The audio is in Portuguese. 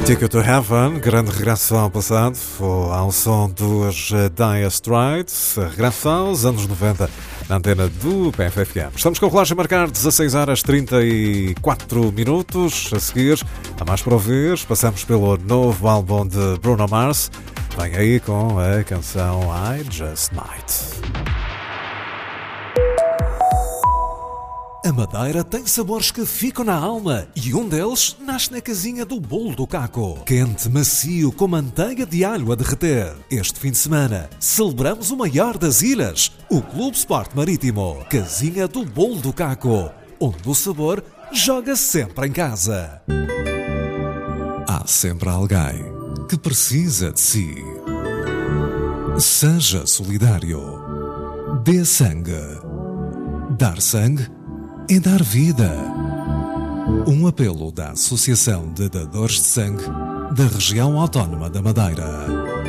Ticket to Heaven, grande regresso ao passado, ao som dos Dire Straits, regresso aos anos 90 na antena do PFFM. Estamos com o relógio a marcar 16h34. A seguir, a mais para ouvir, passamos pelo novo álbum de Bruno Mars. Vem aí com a canção I Just Might. A Madeira tem sabores que ficam na alma e um deles nasce na casinha do Bolo do Caco. Quente, macio, com manteiga de alho a derreter. Este fim de semana celebramos o maior das ilhas, o Clube Sport Marítimo. Casinha do Bolo do Caco, onde o sabor joga sempre em casa. Há sempre alguém que precisa de si. Seja solidário. Dê sangue. Dar sangue é dar vida. Um apelo da Associação de Dadores de Sangue da Região Autónoma da Madeira.